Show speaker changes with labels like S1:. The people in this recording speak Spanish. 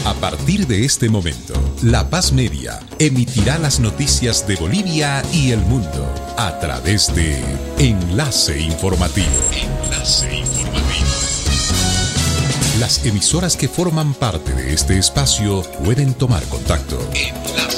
S1: A partir de este momento, La Paz Media emitirá las noticias de Bolivia y el mundo a través de Enlace Informativo. Enlace Informativo. Las emisoras que forman parte de este espacio pueden tomar contacto.